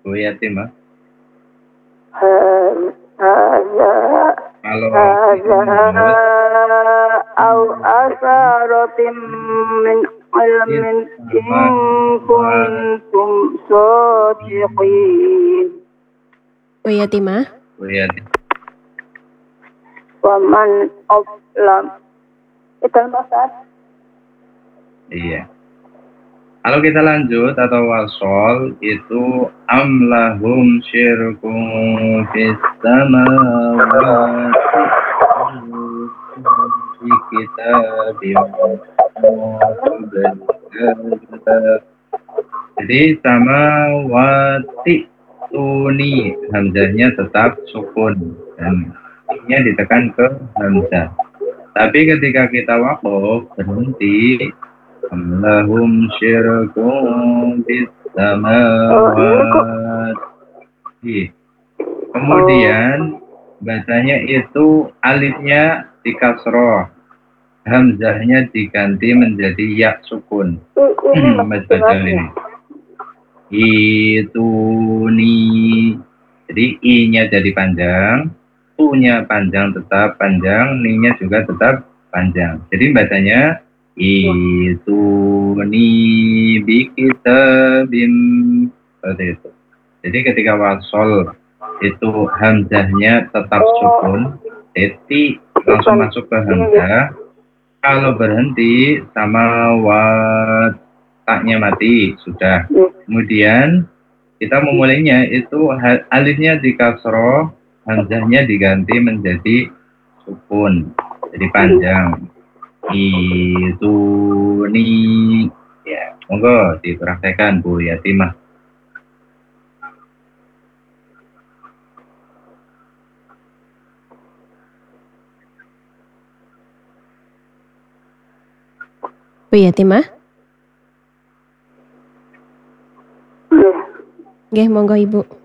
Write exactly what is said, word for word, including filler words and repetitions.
Bu Yatimah. Hadza Kalau hadza dilanjut, au asaratim min ilmin in kuntum shadiqin. Bu Yatimah. Bu Yatimah. Waman ablam. Itu Ustaz. Iya. Kalau kita lanjut atau wasol itu amlahum syirkum fis samawati fi kitabim jadi samawati tuni hamzahnya tetap sukun dan nya ditekan ke hamzah. Tapi ketika kita waqaf berhenti lahum syirkum bis samawati. Kemudian bacanya itu alifnya di kasroh, hamzahnya diganti menjadi ya sukun. Baca ini. Itu ni. Jadi i-nya jadi panjang, u-nya panjang tetap panjang, ni-nya juga tetap panjang. Jadi bacanya itu ni bikitabim seperti itu. Jadi ketika wasol itu hamzahnya tetap sukun, eti langsung masuk ke hamzah. Kalau berhenti sama wat taknya mati sudah. Kemudian kita memulainya itu alifnya di kasroh, hamzahnya diganti menjadi sukun, jadi panjang. Itu nih ya, monggo dipraktekkan Bu Yatimah. Bu Yatimah. Nggih, monggo Ibu.